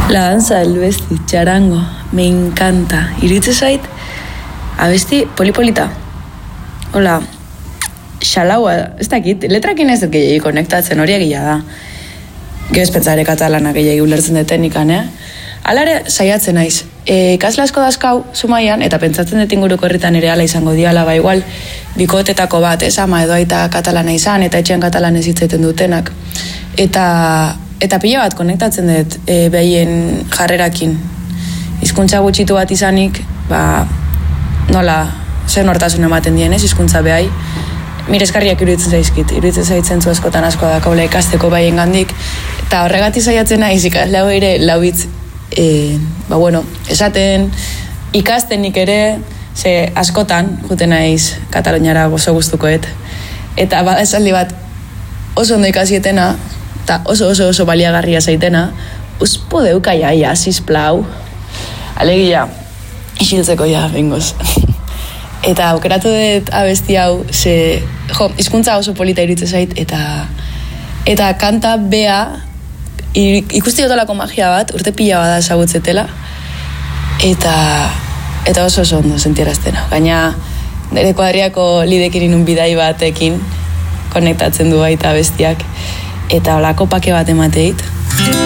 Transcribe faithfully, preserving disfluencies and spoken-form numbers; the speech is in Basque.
La danza del besti, charango, me encanta. Iritze zait, abesti polipolita. Hola, xalaua, ez dakit, letrakin ez dut gehiagi konektatzen, hori egia da. Gero ez pentsare katalana gehiagi ulertzen deten ikan, eh? Alare, saiatzen naiz. E, ikasle asko dazkau, Zumaian, eta pentsatzen dut inguruko herritan ere ala izango diala, ba igual, bikotetako bat, ez ama edo aita katalana izan, eta etxean katalanez hitzaiten dutenak. Eta, eta pila bat konektatzen dut e, behien jarrerakin. Hizkuntza gutxitu bat izanik, ba, nola, zen hortasun ematen dien, ez, hizkuntza behai. Mireskarriak iruditzen zaizkit, iruditzen zaitzen zu askotan asko da kaula ikasteko behien gandik, eta horregatik saiatzen naiz ikasle hau ere laubitz, e, ba bueno, esaten ikastenik ere, ze askotan, juten naiz Kataluniara oso gustukoet, eta bada esaldi bat oso ondo ikasietena, eta oso oso oso baliagarria zaitena, uzpo deuka jaia, zizplau. Alegia, isiltzeko ja, bengoz. Eta aukeratu dut abesti hau, ze, jo, hizkuntza oso polita iruditzen zait, eta, eta kanta bea, ikusti dutolako magia bat, urte pila bada esagutzetela, eta, eta oso oso ondo sentieraztena. Gaina, nire kuadriako lidekin inun bidai batekin konektatzen du baita bestiak, eta holako pake bat emateit.